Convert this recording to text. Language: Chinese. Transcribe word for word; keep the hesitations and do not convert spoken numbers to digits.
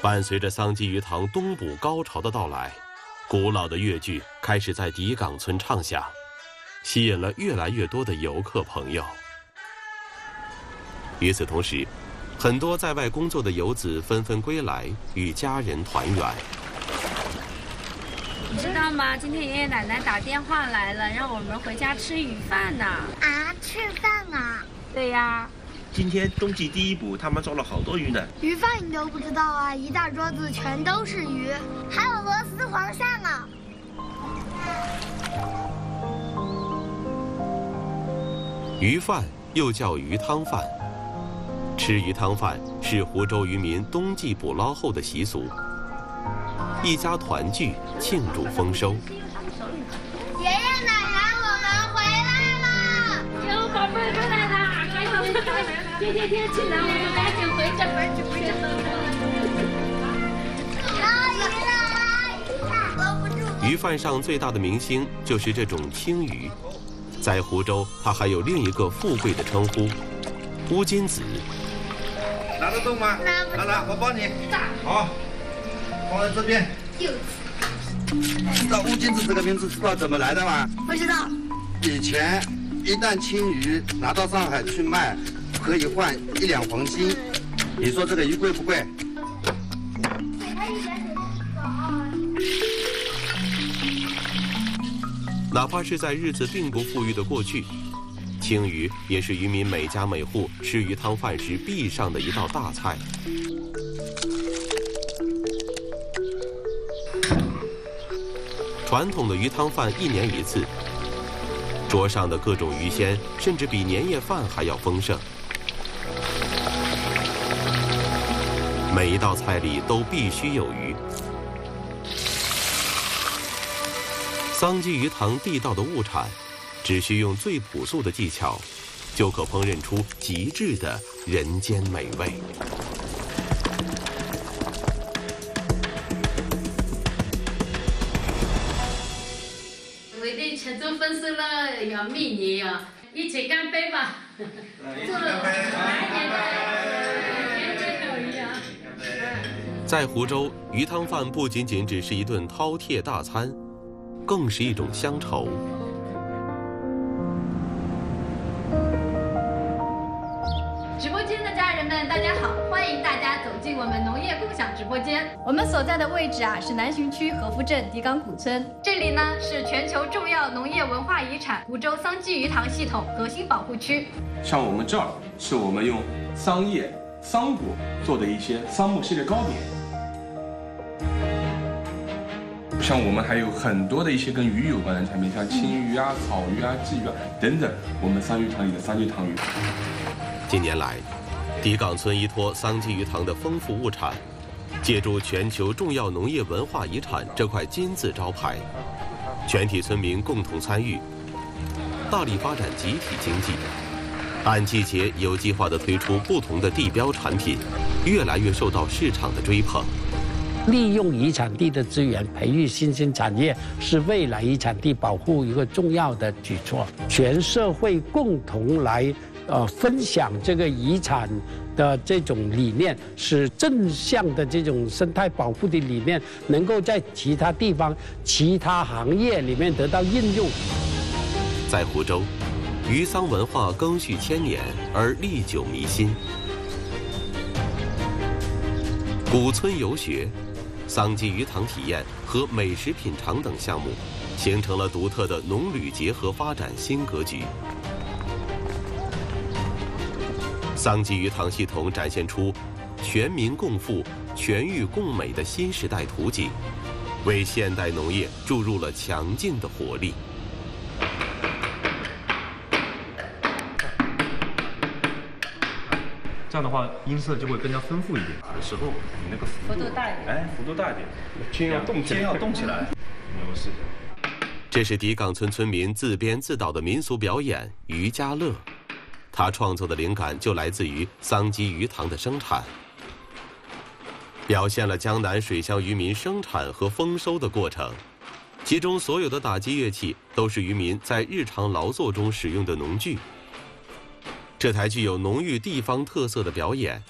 伴随着桑基鱼塘冬捕高潮的到来，古老的越剧开始在底岗村唱响，吸引了越来越多的游客朋友。与此同时，很多在外工作的游子纷纷归来，与家人团圆。 你知道吗？今天爷爷奶奶打电话来了，让我们回家吃鱼饭呢。 啊，吃饭啊？ 对呀。 今天冬季第一捕，他们抓了好多鱼呢。 鱼饭你都不知道啊？一大桌子全都是鱼，还有螺丝黄鳝呢。 鱼饭又叫鱼汤饭，吃鱼汤饭是湖州渔民冬季捕捞后的习俗。一家团聚，庆祝丰收。 爷爷奶奶，我们回来了！ 哟，宝贝儿回来啦！赶紧回来！天天天气冷，我们赶紧回家，赶紧回家。 阿姨来，我不住。 鱼饭上最大的明星就是这种青鱼，在湖州，它还有另一个富贵的称呼——乌金子。 拿得动吗？ 拿不动。 来来，我帮你。好。放在这边。知道乌金子这个名字知道怎么来的吗？ 不知道。 以前一担青鱼拿到上海去卖，可以换一两黄金。你说这个鱼贵不贵？ 哪怕是在日子并不富裕的过去，青鱼也是渔民每家每户吃鱼汤饭时必上的一道大菜。传统的鱼汤饭一年一次，桌上的各种鱼鲜甚至比年夜饭还要丰盛。每一道菜里都必须有鱼。桑基鱼塘地道的物产，只需用最朴素的技巧，就可烹饪出极致的人间美味。 为了庆祝丰收了，要明年啊，一起干杯吧！ 一起干杯！ 在湖州，鱼汤饭不仅仅只是一顿饕餮大餐，更是一种乡愁。 直播间的家人们，大家好，欢迎大家走进我们农业共享直播间。我们所在的位置啊是南浔区和福镇底岗古村，这里呢是全球重要农业文化遗产湖州桑基鱼塘系统核心保护区。 像我们这儿是我们用桑叶、桑果做的一些桑木系列糕点。像我们还有很多的一些跟鱼有关的产品，像青鱼啊、草鱼啊、鲫鱼啊等等，我们桑鱼塘里的桑基塘鱼。 近年来，底岗村依托桑基鱼塘的丰富物产，借助全球重要农业文化遗产这块金字招牌，全体村民共同参与，大力发展集体经济，按季节有计划地推出不同的地标产品，越来越受到市场的追捧。 利用遗产地的资源培育新兴产业，是未来遗产地保护一个重要的举措。全社会共同来呃分享这个遗产的这种理念，使正向的这种生态保护的理念能够在其他地方、其他行业里面得到应用。 在湖州，鱼桑文化更续千年而历久弥新。古村游学、桑基鱼塘体验和美食品尝等项目，形成了独特的农旅结合发展新格局。桑基鱼塘系统展现出全民共富、全域共美的新时代图景，为现代农业注入了强劲的活力。 这样的话，音色就会更加丰富一点。有时候你那个幅度大一点，哎，幅度大一点，肩要动起来，肩要动起来，有优势。 这是底岗村村民自编自导的民俗表演《渔家乐》，他创作的灵感就来自于桑基鱼塘的生产，表现了江南水乡渔民生产和丰收的过程。其中所有的打击乐器都是渔民在日常劳作中使用的农具。这台具有浓郁地方特色的表演，